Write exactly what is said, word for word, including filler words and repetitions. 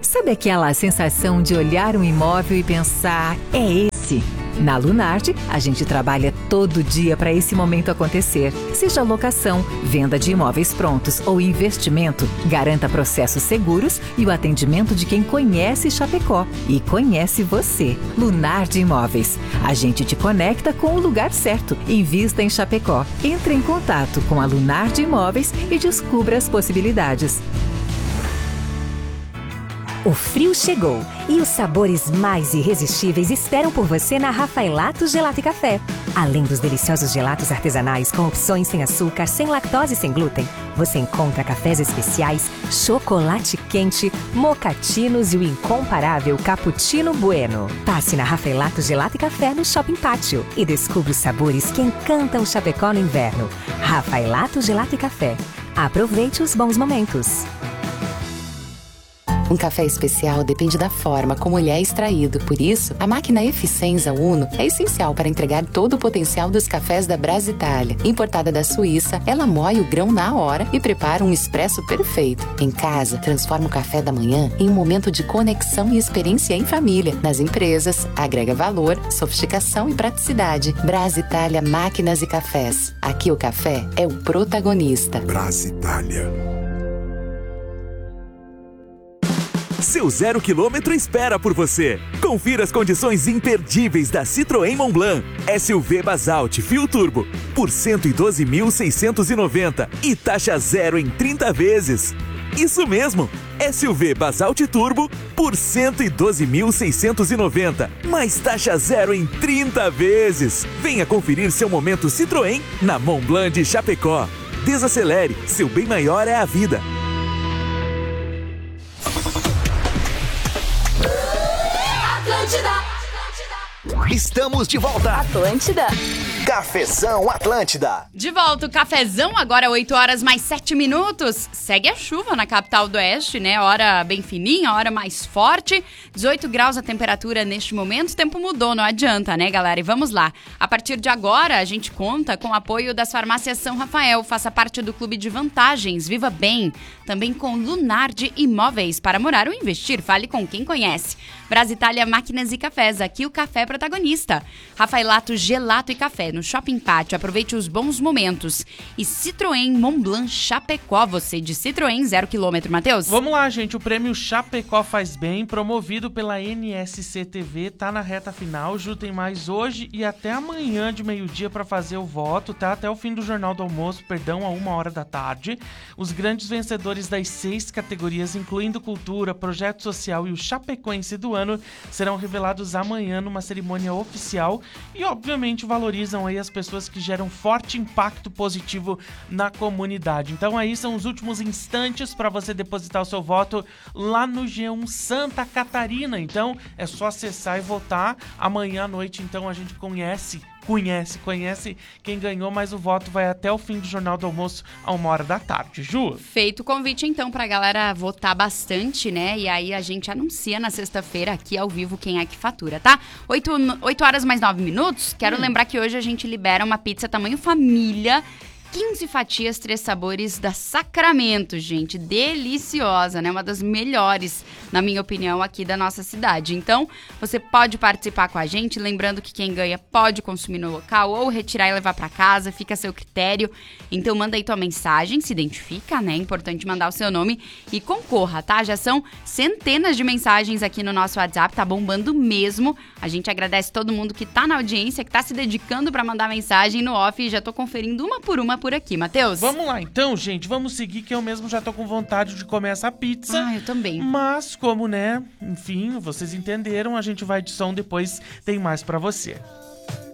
Sabe aquela sensação de olhar um imóvel e pensar, é esse? Na Lunardi, a gente trabalha todo dia para esse momento acontecer. Seja locação, venda de imóveis prontos ou investimento, garanta processos seguros e o atendimento de quem conhece Chapecó e conhece você. Lunardi Imóveis. A gente te conecta com o lugar certo. Invista em Chapecó. Entre em contato com a Lunardi Imóveis e descubra as possibilidades. O frio chegou e os sabores mais irresistíveis esperam por você na Rafaelato Gelato e Café. Além dos deliciosos gelatos artesanais com opções sem açúcar, sem lactose e sem glúten, você encontra cafés especiais, chocolate quente, mocatinos e o incomparável Cappuccino Bueno. Passe na Rafaelato Gelato e Café no Shopping Pátio e descubra os sabores que encantam Chapecó no inverno. Rafaelato Gelato e Café. Aproveite os bons momentos. Um café especial depende da forma como ele é extraído. Por isso, a máquina Eficienza Uno é essencial para entregar todo o potencial dos cafés da Brasitalia. Importada da Suíça, ela moe o grão na hora e prepara um expresso perfeito. Em casa, transforma o café da manhã em um momento de conexão e experiência em família. Nas empresas, agrega valor, sofisticação e praticidade. Brasitalia Máquinas e Cafés. Aqui o café é o protagonista. Brasitalia. Seu zero quilômetro espera por você. Confira as condições imperdíveis da Citroën Montblanc. S U V Basalt Fio Turbo por cento e doze mil seiscentos e noventa e taxa zero em trinta vezes. Isso mesmo, S U V Basalt Turbo por cento e doze mil seiscentos e noventa, mais taxa zero em trinta vezes. Venha conferir seu momento Citroën na Montblanc de Chapecó. Desacelere, seu bem maior é a vida. Estamos de volta. Atlântida. Cafezão Atlântida. De volta, o cafezão, agora oito horas mais sete minutos. Segue a chuva na capital do Oeste, né? Hora bem fininha, hora mais forte. dezoito graus a temperatura neste momento. O tempo mudou, não adianta, né, galera? E vamos lá. A partir de agora, a gente conta com o apoio das farmácias São Rafael. Faça parte do clube de vantagens. Viva bem. Também com Lunardi Imóveis. Para morar ou investir, fale com quem conhece. Brasitalia Máquinas e Cafés. Aqui o café é protagonista. Rafaelato Gelato e Café no Shopping Pátio. Aproveite os bons momentos. E Citroën Montblanc Chapecó. Você de Citroën, zero quilômetro, Matheus? Vamos lá, gente. O prêmio Chapecó Faz Bem, promovido pela N S C T V, tá na reta final. Ju tem mais hoje e até amanhã de meio-dia para fazer o voto, tá? Até o fim do Jornal do Almoço, perdão, a uma hora da tarde. Os grandes vencedores das seis categorias, incluindo cultura, projeto social e o Chapecoense do ano, serão revelados amanhã numa cerimônia oficial e, obviamente, valorizam aí as pessoas que geram forte impacto positivo na comunidade. Então aí são os últimos instantes para você depositar o seu voto lá no G um Santa Catarina. Então é só acessar e votar. Amanhã à noite, então, a gente conhece Conhece, conhece quem ganhou, mas o voto vai até o fim do Jornal do Almoço, a uma hora da tarde. Ju? Feito o convite, então, pra galera votar bastante, né? E aí a gente anuncia na sexta-feira aqui ao vivo quem é que fatura, tá? Oito, oito horas mais nove minutos. Quero hum. lembrar que hoje a gente libera uma pizza tamanho família, quinze fatias, três sabores da Sacramento, gente. Deliciosa, né? Uma das melhores, na minha opinião, aqui da nossa cidade. Então, você pode participar com a gente, lembrando que quem ganha pode consumir no local ou retirar e levar para casa, fica a seu critério. Então, manda aí tua mensagem, se identifica, né? É importante mandar o seu nome e concorra, tá? Já são centenas de mensagens aqui no nosso WhatsApp, tá bombando mesmo. A gente agradece todo mundo que tá na audiência, que tá se dedicando para mandar mensagem no off e já tô conferindo uma por uma por aqui, Matheus. Vamos lá então, gente, vamos seguir que eu mesmo já tô com vontade de comer essa pizza. Ah, eu também. Mas como, né, enfim, vocês entenderam, a gente vai de som, depois tem mais pra você.